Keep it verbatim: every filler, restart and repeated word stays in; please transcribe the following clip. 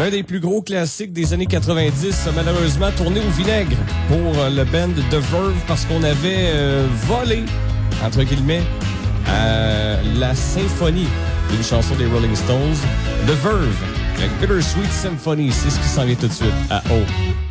L'un des plus gros classiques des années quatre-vingt-dix a malheureusement tourné au vinaigre pour le band The Verve parce qu'on avait euh, volé, entre guillemets, euh, la symphonie d'une chanson des Rolling Stones. The Verve, la Bittersweet Symphony, c'est ce qui s'en vient tout de suite à O.